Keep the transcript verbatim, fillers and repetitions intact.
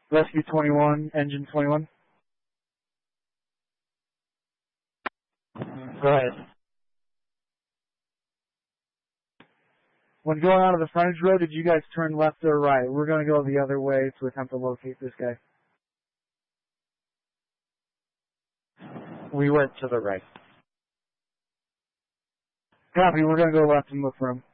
Rescue twenty-one, engine twenty-one. Go ahead. When going out of the frontage road, did you guys turn left or right? We're going to go the other way to attempt to locate this guy. We went to the right. Copy, we're going to go left and look for him.